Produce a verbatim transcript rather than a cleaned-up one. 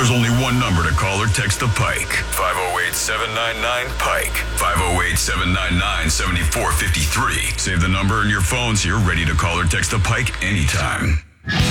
There's only one number to call or text the Pike. five oh eight, seven nine nine, Pike. five oh eight, seven nine nine, seven four five three. Save the number in your phone so you're ready to call or text the Pike anytime.